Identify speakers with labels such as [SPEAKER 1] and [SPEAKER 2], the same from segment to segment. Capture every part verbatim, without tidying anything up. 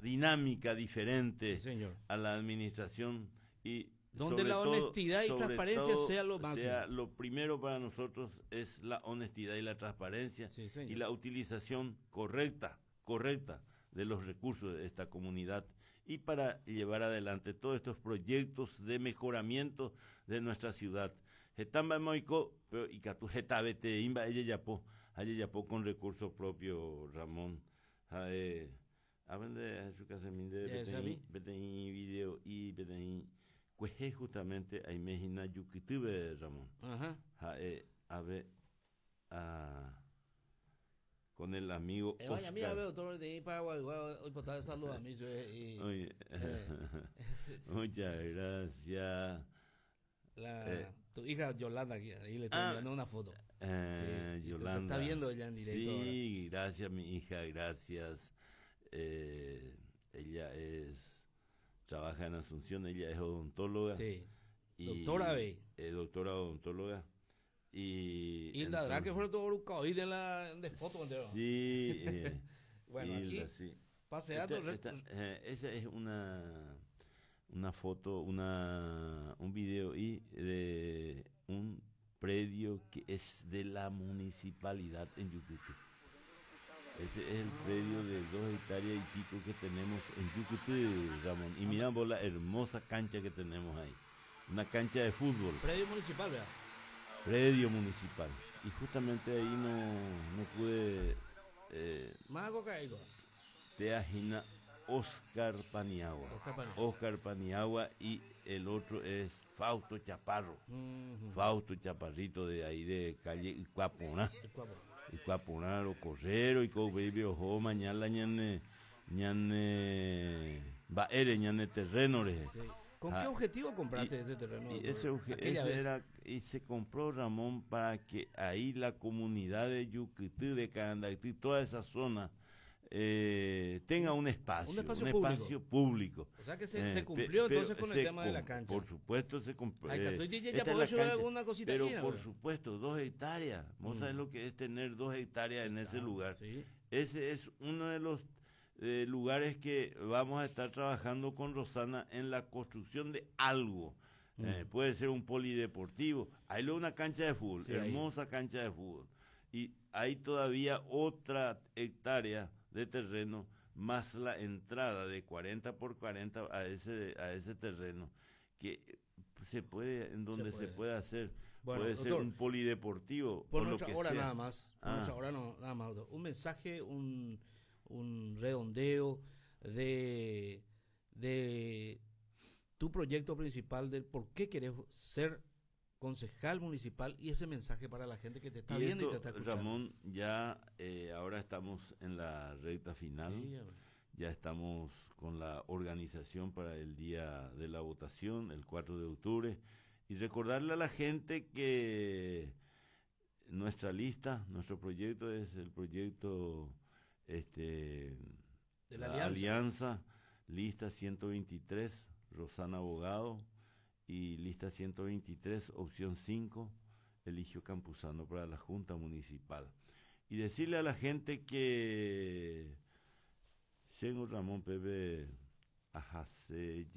[SPEAKER 1] dinámica diferente
[SPEAKER 2] sí, señor.
[SPEAKER 1] a la administración y
[SPEAKER 2] donde la
[SPEAKER 1] todo,
[SPEAKER 2] honestidad y transparencia
[SPEAKER 1] todo,
[SPEAKER 2] sea lo máximo.
[SPEAKER 1] Sea lo primero para nosotros es la honestidad y la transparencia
[SPEAKER 2] sí,
[SPEAKER 1] y la utilización correcta, correcta de los recursos de esta comunidad y para llevar adelante todos estos proyectos de mejoramiento de nuestra ciudad. Getamba moico, pero y catu getabete imba ella yapo, ella yapo con recursos propios, Ramón. Eh, hablan de su casa de betení video y betení que justamente ahí me imagina yukitube, Ramón.
[SPEAKER 2] Ajá.
[SPEAKER 1] Ha, eh, a ver, a con el amigo
[SPEAKER 2] eh, vaya, mira, veo todo de Paraguay, hoy por tarde saludos a mí. Yo, y,
[SPEAKER 1] Oye, eh. Muchas gracias.
[SPEAKER 2] La,
[SPEAKER 1] eh.
[SPEAKER 2] Tu hija Yolanda, aquí, ahí le estoy
[SPEAKER 1] ah,
[SPEAKER 2] enviando una foto.
[SPEAKER 1] Eh,
[SPEAKER 2] sí,
[SPEAKER 1] Yolanda.
[SPEAKER 2] Está viendo ella en directo.
[SPEAKER 1] Sí,
[SPEAKER 2] ahora.
[SPEAKER 1] Gracias, mi hija, gracias. Eh, ella es, trabaja en Asunción, ella es odontóloga.
[SPEAKER 2] Sí.
[SPEAKER 1] Y,
[SPEAKER 2] doctora B.
[SPEAKER 1] Eh, doctora odontóloga. Y,
[SPEAKER 2] y la verdad que fue todo un y de la de foto entero.
[SPEAKER 1] Sí. Eh,
[SPEAKER 2] bueno,
[SPEAKER 1] Hilda,
[SPEAKER 2] aquí
[SPEAKER 1] sí.
[SPEAKER 2] paseando.
[SPEAKER 1] Esta, esta, eh, esa es una una foto, una un video y de un predio que es de la municipalidad en Yucuté. Ese es el predio de dos hectáreas y pico que tenemos en Yucuté, Ramón. Y miramos la hermosa cancha que tenemos ahí. Una cancha de fútbol.
[SPEAKER 2] Predio municipal, ¿verdad?
[SPEAKER 1] Predio municipal. Y justamente ahí no, no pude... Eh,
[SPEAKER 2] ¿Más cocaína?
[SPEAKER 1] Te agina Oscar Paniagua.
[SPEAKER 2] Oscar Paniagua.
[SPEAKER 1] Oscar Paniagua y el otro es Fausto Chaparro.
[SPEAKER 2] Uh-huh.
[SPEAKER 1] Fausto Chaparrito de ahí de calle Icuapuná. Icuapuná, lo correro y co baby ojo mañana ñane ñane baere ñane terreno re.
[SPEAKER 2] Sí. ¿Con ah, qué objetivo compraste y, ese terreno?
[SPEAKER 1] Y ese, ese era y se compró, Ramón, para que ahí la comunidad de Yucuté, de Candaití, toda esa zona eh, tenga un espacio,
[SPEAKER 2] un espacio,
[SPEAKER 1] un
[SPEAKER 2] público.
[SPEAKER 1] espacio público.
[SPEAKER 2] O sea que se, eh, se cumplió pe, entonces con el tema de la cancha.
[SPEAKER 1] Por supuesto se cumplió.
[SPEAKER 2] Ay, eh, ya ya es la alguna cosita
[SPEAKER 1] pero
[SPEAKER 2] llena,
[SPEAKER 1] por
[SPEAKER 2] ¿verdad?
[SPEAKER 1] supuesto, dos hectáreas. Vos mm. sabés lo que es tener dos hectáreas en ese ah, lugar.
[SPEAKER 2] Sí.
[SPEAKER 1] Ese es uno de los eh, lugares que vamos a estar trabajando con Rosana en la construcción de algo. Mm. Eh, puede ser un polideportivo. Hay luego una cancha de fútbol, sí, hermosa ahí. Cancha de fútbol. Y hay todavía otra hectárea de terreno más la entrada de cuarenta por cuarenta a ese a ese terreno que se puede en donde se puede, se puede hacer bueno, puede doctor, ser un polideportivo
[SPEAKER 2] por
[SPEAKER 1] o
[SPEAKER 2] nuestra
[SPEAKER 1] lo que
[SPEAKER 2] hora
[SPEAKER 1] sea.
[SPEAKER 2] Nada más por
[SPEAKER 1] ah.
[SPEAKER 2] nuestra hora no, nada más doctor. Un mensaje, un un redondeo de de tu proyecto principal, del por qué querés ser concejal municipal y ese mensaje para la gente que te está
[SPEAKER 1] y
[SPEAKER 2] viendo
[SPEAKER 1] esto,
[SPEAKER 2] y te está escuchando.
[SPEAKER 1] Ramón, ya eh, ahora estamos en la recta final, sí, ya, ya estamos con la organización para el día de la votación, el cuatro de octubre, y recordarle a la gente que nuestra lista, nuestro proyecto es el proyecto este
[SPEAKER 2] de la,
[SPEAKER 1] la
[SPEAKER 2] alianza.
[SPEAKER 1] alianza, lista ciento veintitrés, Rosana Abogado, y lista ciento veintitrés, opción cinco, Eligio Campuzano para la Junta Municipal. Y decirle a la gente que Sengo Ramón Pepe Ajase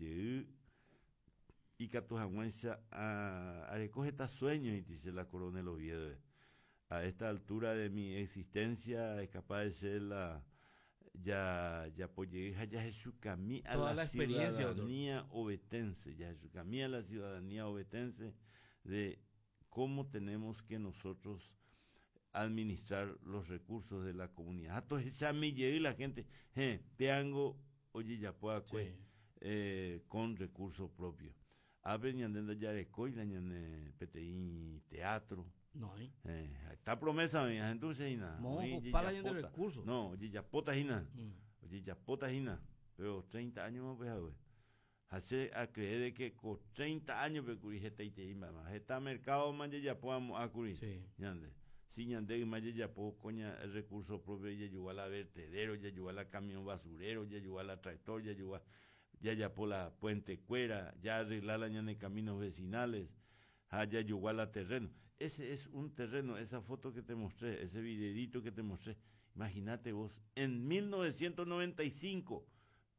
[SPEAKER 1] y Catujamuenza a recoge esta sueño y dice la Coronel Oviedo. A esta altura de mi existencia es capaz de ser la ya ya apoyé ya Jesús Camí a
[SPEAKER 2] toda
[SPEAKER 1] la,
[SPEAKER 2] la
[SPEAKER 1] ciudadanía ovetense, ya Jesús Camí a la ciudadanía ovetense de cómo tenemos que nosotros administrar los recursos de la comunidad. Entonces esa me llegué la gente, eh, peango, oye ya pueda sí. eh, con recursos propios. Abre ñandenda ya de coila ñane P T I teatro.
[SPEAKER 2] No, ¿eh?
[SPEAKER 1] Eh, está promesa mía, entonces ina.
[SPEAKER 2] No, para de recursos.
[SPEAKER 1] No, oye, ya pota ina. Mm. Oye, ya pota ina. Pero treinta años más pues, güey. Hace a creer de que con treinta años pe curi jeta y te ima, está mercado más ya podamos a curi.
[SPEAKER 2] Sí.
[SPEAKER 1] Ñande. Si ñande más ya po coña el recurso propio ya llegó a la vertedero, ya llegó a la camión basurero, ya llegó a la tractor, ya llegó a, ya ya por la puente cuera, ya arreglar la ñande caminos vecinales. Allá llegó a la terreno. Ese es un terreno, esa foto que te mostré, ese videito que te mostré. Imagínate vos, en mil novecientos noventa y cinco,